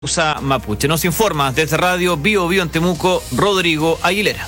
Causa Mapuche. Nos informa desde Radio Bio Bio en Temuco, Rodrigo Aguilera.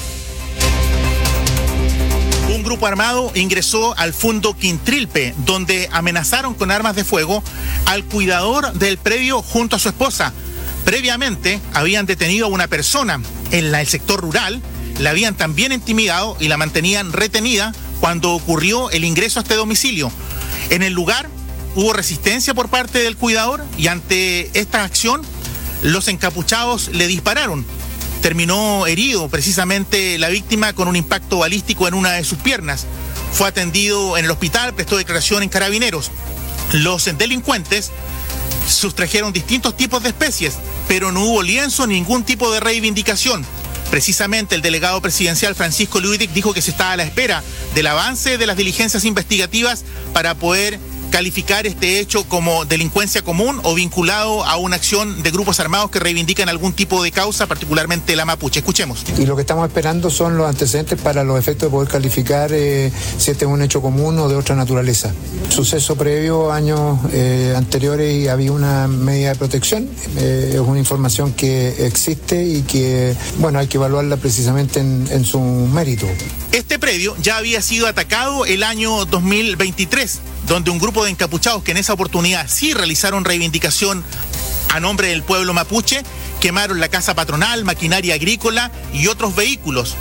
Un grupo armado ingresó al Fundo Quintrilpe, donde amenazaron con armas de fuego al cuidador del predio junto a su esposa. Previamente habían detenido a una persona en el sector rural, la habían también intimidado y la mantenían retenida cuando ocurrió el ingreso a este domicilio. En el lugar hubo resistencia por parte del cuidador y ante esta acción los encapuchados le dispararon. Terminó herido precisamente la víctima con un impacto balístico en una de sus piernas. Fue atendido en el hospital, prestó declaración en Carabineros. Los delincuentes sustrajeron distintos tipos de especies, pero no hubo lienzo, ningún tipo de reivindicación. Precisamente el delegado presidencial Francisco Luidic dijo que se está a la espera del avance de las diligencias investigativas para poder calificar este hecho como delincuencia común o vinculado a una acción de grupos armados que reivindican algún tipo de causa, particularmente la mapuche. Escuchemos. Y lo que estamos esperando son los antecedentes para los efectos de poder calificar si este es un hecho común o de otra naturaleza. Suceso previo, años anteriores, y había una medida de protección. Es una información que existe y que, bueno, hay que evaluarla precisamente en su mérito. Este predio ya había sido atacado el año 2023, donde un grupo de encapuchados que en esa oportunidad sí realizaron reivindicación a nombre del pueblo mapuche, quemaron la casa patronal, maquinaria agrícola y otros vehículos.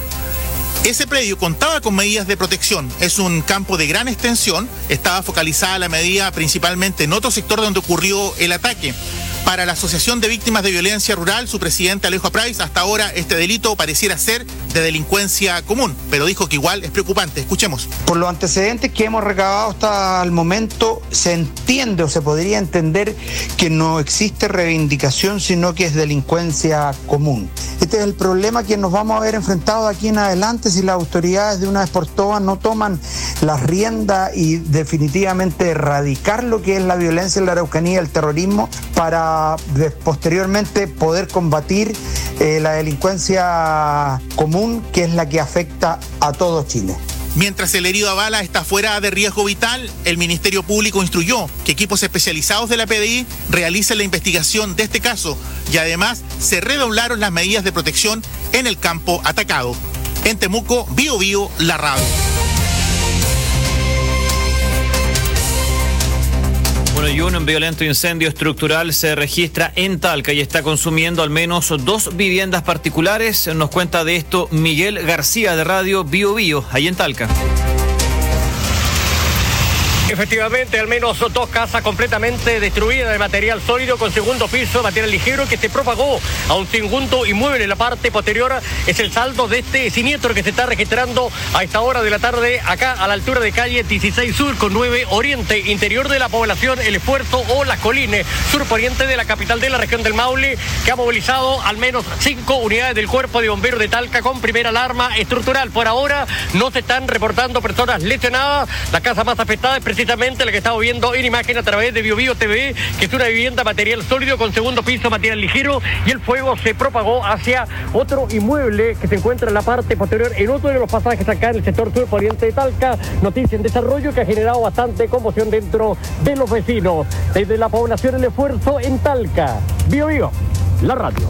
Ese predio contaba con medidas de protección, es un campo de gran extensión, estaba focalizada la medida principalmente en otro sector donde ocurrió el ataque. Para la Asociación de Víctimas de Violencia Rural, su presidente Alejo Price, hasta ahora este delito pareciera ser de delincuencia común, pero dijo que igual es preocupante. Escuchemos. Por los antecedentes que hemos recabado hasta el momento, se entiende o se podría entender que no existe reivindicación, sino que es delincuencia común. Este es el problema que nos vamos a ver enfrentados de aquí en adelante si las autoridades de una vez por todas no toman las riendas y definitivamente erradicar lo que es la violencia en la Araucanía y el terrorismo para posteriormente poder combatir la delincuencia común, que es la que afecta a todo Chile. Mientras el herido a bala está fuera de riesgo vital, el Ministerio Público instruyó que equipos especializados de la PDI realicen la investigación de este caso y además se redoblaron las medidas de protección en el campo atacado. En Temuco, Bio Bio, la radio. Bueno, y un violento incendio estructural se registra en Talca y está consumiendo al menos 2 viviendas particulares. Nos cuenta de esto Miguel García de Radio Bio Bio, ahí en Talca. Efectivamente, al menos 2 casas completamente destruidas de material sólido con segundo piso, material ligero que se propagó a un segundo inmueble en la parte posterior. Es el saldo de este siniestro que se está registrando a esta hora de la tarde acá a la altura de calle 16 Sur con 9 Oriente, interior de la población El Esfuerzo o Las Colines, sur poniente de la capital de la región del Maule, que ha movilizado al menos 5 unidades del Cuerpo de Bomberos de Talca con primera alarma estructural. Por ahora no se están reportando personas lesionadas. La casa más afectada es precisamente la que estamos viendo en imagen a través de Bio Bio TV, que es una vivienda material sólido con segundo piso, material ligero, y el fuego se propagó hacia otro inmueble que se encuentra en la parte posterior, en otro de los pasajes acá en el sector sur poniente de Talca. Noticia en desarrollo que ha generado bastante conmoción dentro de los vecinos. Desde la población El Esfuerzo en Talca, Bio Bio, la radio.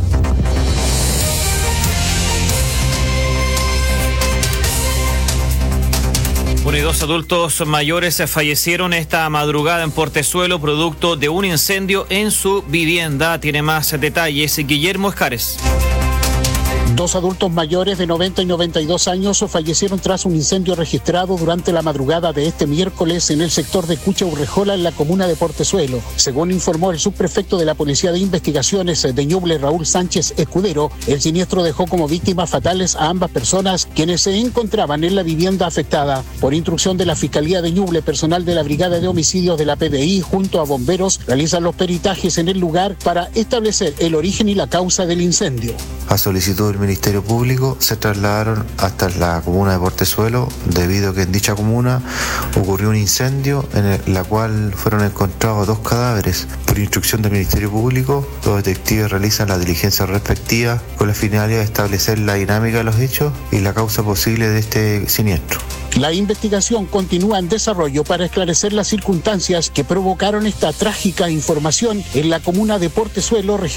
Bueno, y 2 adultos mayores fallecieron esta madrugada en Portezuelo producto de un incendio en su vivienda. Tiene más detalles Guillermo Escares. 2 adultos mayores de 90 y 92 años fallecieron tras un incendio registrado durante la madrugada de este miércoles en el sector de Cucha Urrejola, en la comuna de Portezuelo. Según informó el subprefecto de la Policía de Investigaciones de Ñuble, Raúl Sánchez Escudero, el siniestro dejó como víctimas fatales a ambas personas quienes se encontraban en la vivienda afectada. Por instrucción de la Fiscalía de Ñuble, personal de la Brigada de Homicidios de la PDI junto a bomberos realizan los peritajes en el lugar para establecer el origen y la causa del incendio. A solicitud del Ministerio Público se trasladaron hasta la comuna de Portezuelo debido a que en dicha comuna ocurrió un incendio en la cual fueron encontrados 2 cadáveres. Por instrucción del Ministerio Público, los detectives realizan las diligencias respectivas con la finalidad de establecer la dinámica de los hechos y la causa posible de este siniestro. La investigación continúa en desarrollo para esclarecer las circunstancias que provocaron esta trágica información en la comuna de Portezuelo, región